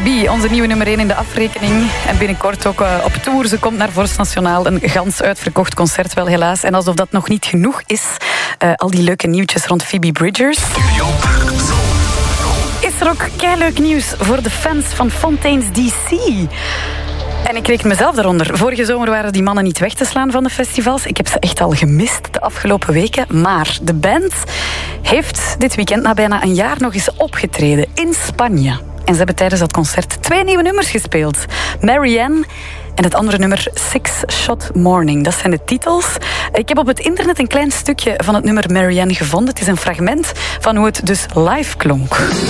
B, onze nieuwe nummer 1 in de afrekening. En binnenkort ook op tour. Ze komt naar Vorst Nationaal. Een gans uitverkocht concert wel helaas. En alsof dat nog niet genoeg is, al die leuke nieuwtjes rond Phoebe Bridgers. Is er ook keileuk nieuws voor de fans van Fontaine's DC. En ik reken mezelf daaronder. Vorige zomer waren die mannen niet weg te slaan van de festivals. Ik heb ze echt al gemist de afgelopen weken. Maar de band heeft dit weekend na bijna een jaar nog eens opgetreden in Spanje. En ze hebben tijdens dat concert 2 nieuwe nummers gespeeld. Marianne en het andere nummer Six Shot Morning. Dat zijn de titels. Ik heb op het internet een klein stukje van het nummer Marianne gevonden. Het is een fragment van hoe het dus live klonk.